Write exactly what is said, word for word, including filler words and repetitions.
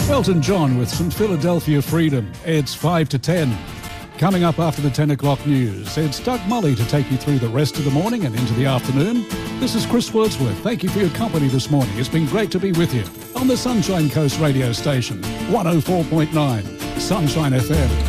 Elton John with some Philadelphia Freedom. It's five to ten. Coming up after the ten o'clock news, it's Doug Mully to take you through the rest of the morning and into the afternoon. This is Chris Wordsworth. Thank you for your company this morning. It's been great to be with you on the Sunshine Coast radio station, one oh four point nine, Sunshine F M.